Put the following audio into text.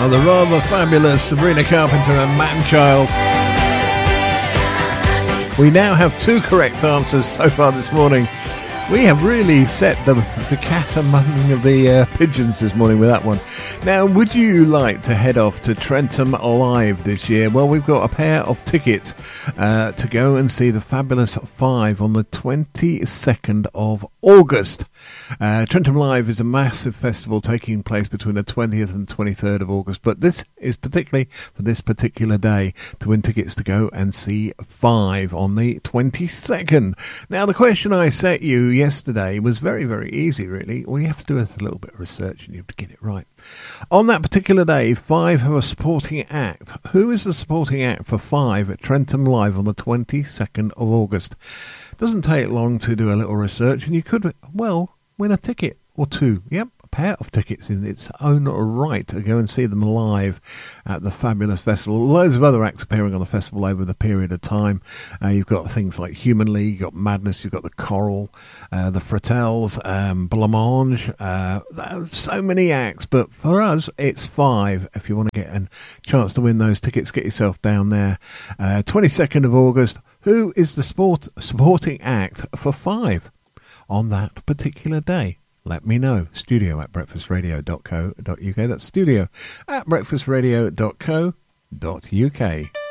Oh, the rather fabulous Sabrina Carpenter and Manchild. We now have 2 correct answers so far this morning. We have really set the cat among the pigeons this morning with that one. Now, would you like to head off to Trentham Live this year? Well, we've got a pair of tickets to go and see the Fabulous 5 on the 22nd of August. Trentham Live is a massive festival taking place between the 20th and 23rd of August, but this is particularly for this particular day to win tickets to go and see 5 on the 22nd. Now, the question I set you yesterday was very, very easy, really. All you have to do is a little bit of research and you have to get it right. On that particular day, 5 have a supporting act. Who is the supporting act for 5 at Trentham Live on the 22nd of August? Doesn't take long to do a little research and you could, well, win a ticket or 2. Yep, a pair of tickets in its own right to go and see them live at the Fabulous Festival. Loads of other acts appearing on the festival over the period of time. You've got things like Human League, you've got Madness, you've got the Coral, the Fratells, Blancmange, so many acts. But for us, it's 5. If you want to get a chance to win those tickets, get yourself down there. 22nd of August. Who is the supporting act for 5 on that particular day? Let me know. studio@breakfastradio.co.uk. That's studio@breakfastradio.co.uk.